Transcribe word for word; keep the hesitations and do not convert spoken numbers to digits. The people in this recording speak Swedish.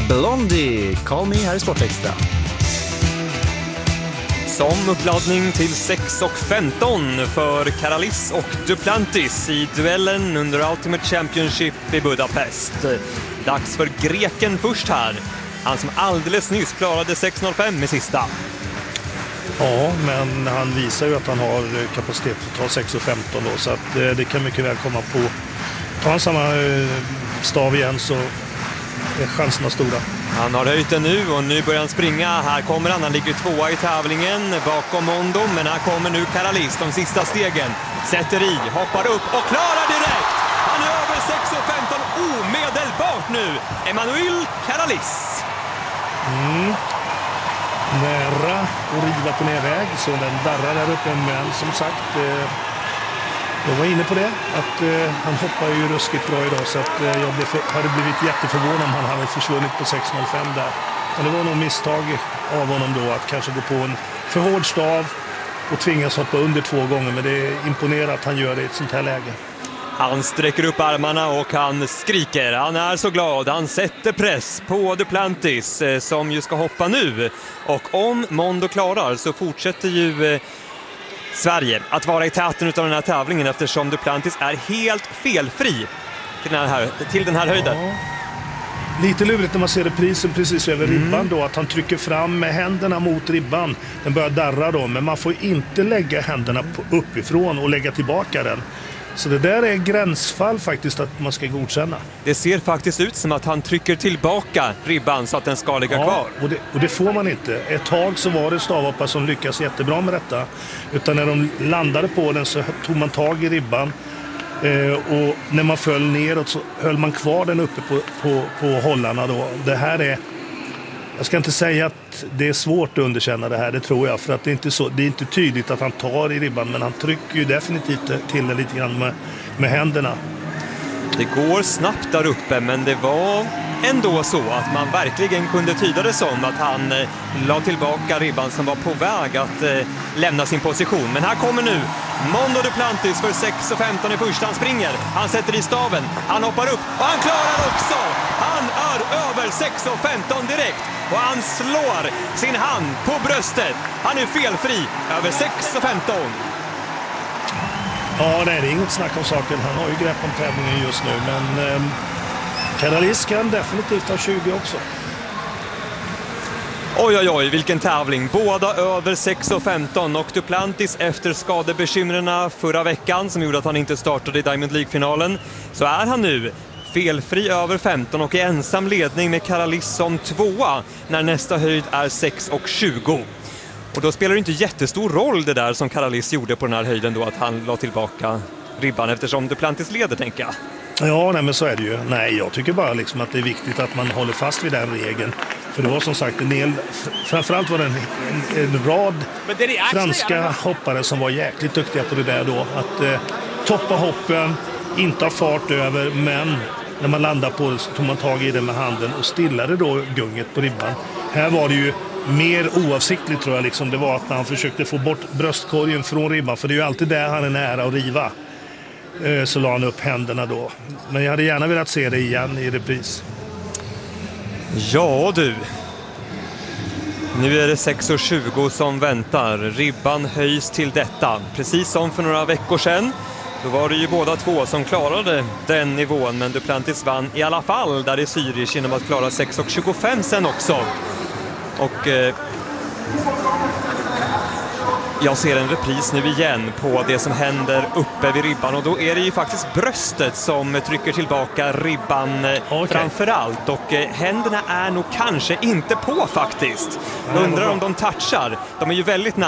Blondie, Call Me här i Sportextra. Som uppladdning till sex och femton för Karalis och Duplantis i duellen under Ultimate Championship i Budapest. Dags för greken först här. Han som alldeles nyss klarade sex noll fem med sista. Ja, men han visar ju att han har kapacitet att ta sex och femton då, så att det, det kan mycket väl komma på. Tar han samma stav igen så är chanserna stora. Han har höjt det nu och nu börjar han springa. Här kommer han, han ligger tvåa i tävlingen bakom Mondo, men här kommer nu Karalis, de sista stegen. Sätter i, hoppar upp och klarar direkt! Han är över sex och femton omedelbart nu. Emanuel Karalis. Mm. Nära och riva på nedväg, så den darrar där uppe, men som sagt eh, jag var inne på det att eh, han hoppar ju ruskigt bra idag, så att eh, jag blev för, hade blivit jätteförvånad om han hade försvunnit på sex noll fem där. Men det var nog misstag av honom då att kanske gå på en för hård stav och tvingas hoppa under två gånger, men det är imponerande att han gör det i ett sånt här läge. Han sträcker upp armarna och han skriker. Han är så glad. Han sätter press på Duplantis eh, som ju ska hoppa nu. Och om Mondo klarar så fortsätter ju eh, Sverige att vara i täten av den här tävlingen, eftersom Duplantis är helt felfri till den här, till den här höjden. Ja. Lite lurigt när man ser reprisen precis över mm. ribban då, att han trycker fram med händerna mot ribban. Den börjar darra då, men man får inte lägga händerna på, uppifrån och lägga tillbaka den. Så det där är gränsfall faktiskt att man ska godkänna. Det ser faktiskt ut som att han trycker tillbaka ribban så att den ska ligga ja, kvar. Och det, och det får man inte. Ett tag så var det stavhoppare som lyckas jättebra med detta. Utan när de landade på den så tog man tag i ribban. Eh, och när man föll neråt så höll man kvar den uppe på, på, på hållarna då. Det här är... Jag ska inte säga att det är svårt att underkänna det här, det tror jag. För att det är inte, så, det är inte tydligt att han tar i ribban, men han trycker ju definitivt till det lite grann med, med händerna. Det går snabbt där uppe, men det var ändå så att man verkligen kunde tyda det som att han eh, la tillbaka ribban som var på väg att eh, lämna sin position. Men här kommer nu Mondo Duplantis för sex och femton i första. Han springer, han sätter i staven, han hoppar upp och han klarar också! Han är över sex och femton direkt och han slår sin hand på bröstet. Han är felfri över sex och femton. Ja, nej, det är inget snack om saken. Han har ju grepp om tävlingen just nu, men eh, Karalis kan definitivt ha tjugo också. Oj, oj, oj, vilken tävling. Båda över sex och femton och Duplantis efter skadebekymrena förra veckan som gjorde att han inte startade i Diamond League-finalen, så är han nu felfri över femton och i ensam ledning med Karalis som tvåa när nästa höjd är sex och tjugo. Och då spelar det inte jättestor roll det där som Karalis gjorde på den här höjden då, att han la tillbaka ribban eftersom Duplantis leder, tänker jag. Ja, nej, men så är det ju. Nej, jag tycker bara liksom att det är viktigt att man håller fast vid den regeln. För det var som sagt en del, framförallt var det en, en, en rad franska hoppare som var jäkligt duktiga på det där då. Att eh, toppa hoppen, inte ha fart över, men när man landar på det så tog man tag i det med handen och stillade då gunget på ribban. Här var det ju mer oavsiktligt, tror jag, liksom. Det var att han försökte få bort bröstkorgen från ribban, för det är ju alltid där han är nära att riva. Eh, så la han upp händerna då. Men jag hade gärna velat se det igen i repris. Ja du, nu är det sex och tjugo som väntar. Ribban höjs till detta. Precis som för några veckor sedan. Då var det ju båda två som klarade den nivån, men Duplantis vann i alla fall där i Zürich genom att klara sex och tjugofem sen också. Och eh, jag ser en repris nu igen på det som händer uppe vid ribban, och då är det ju faktiskt bröstet som trycker tillbaka ribban okay. framförallt, och eh, händerna är nog kanske inte på faktiskt. Undrar om de touchar. De är ju väldigt nära.